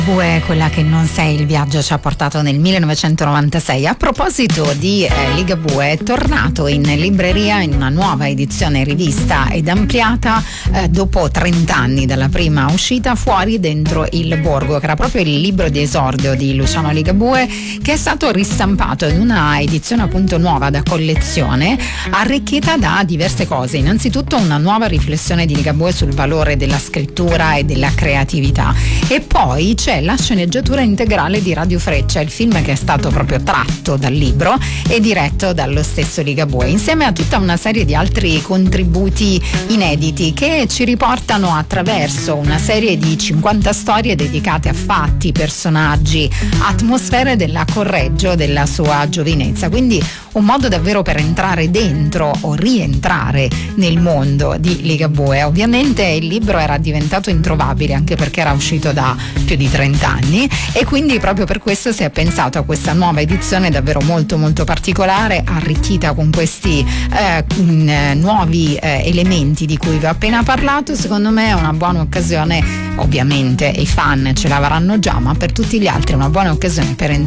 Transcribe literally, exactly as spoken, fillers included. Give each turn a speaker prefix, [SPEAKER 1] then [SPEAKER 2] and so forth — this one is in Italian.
[SPEAKER 1] Bue, quella che non sei, il viaggio ci ha portato nel millenovecentonovantasei. A proposito di eh, Ligabue, è tornato in libreria in una nuova edizione rivista ed ampliata eh, dopo trenta anni dalla prima uscita, Fuori dentro il borgo, che era proprio il libro di esordio di Luciano Ligabue, che è stato ristampato in una edizione appunto nuova da collezione, arricchita da diverse cose. Innanzitutto una nuova riflessione di Ligabue sul valore della scrittura e della creatività, e poi c'è la sceneggiatura integrale di Radio Freccia, il film che è stato proprio tratto dal libro e diretto dallo stesso Ligabue, insieme a tutta una serie di altri contributi inediti che ci riportano attraverso una serie di cinquanta storie dedicate a fatti, personaggi, atmosfere della Correggio della sua giovinezza. Quindi un modo davvero per entrare dentro o rientrare nel mondo di Ligabue. Ovviamente il libro era diventato introvabile anche perché era uscito da più di trenta anni, e quindi proprio per questo si è pensato a questa nuova edizione davvero molto molto particolare, arricchita con questi eh, mh, nuovi eh, elementi di cui vi ho appena parlato. Secondo me è una buona occasione, ovviamente i fan ce l'avranno già, ma per tutti gli altri è una buona occasione per entrare